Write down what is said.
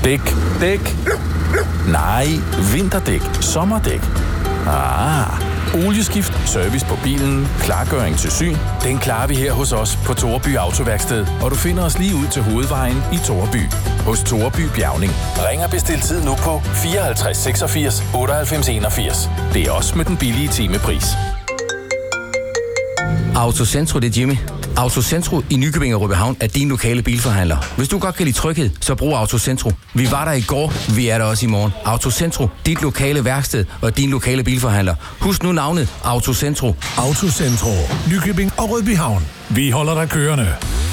Dæk. Nej, vinterdæk. Sommerdæk. Olieskift, service på bilen, klargøring til syn. Den klarer vi her hos os på Toreby Autoværksted, og du finder os lige ud til hovedvejen i Toreby. Hos Toreby Bjærgning. Ring og bestil tid nu på 54 86 98 81. Det er også med den billige timepris. Autocentro, det er Jimmy. Autocentro i Nykøbing og Rødbyhavn er din lokale bilforhandler. Hvis du godt kan lide tryghed, så brug Autocentro. Vi var der i går, vi er der også i morgen. Autocentro, dit lokale værksted og din lokale bilforhandler. Husk nu navnet Autocentro. Autocentro, Nykøbing og Rødbyhavn. Vi holder dig kørende.